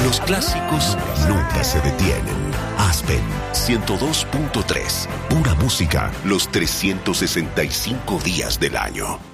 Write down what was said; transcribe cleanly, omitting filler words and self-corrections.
Los clásicos nunca se detienen. Aspen 102.3. Pura música los 365 días del año.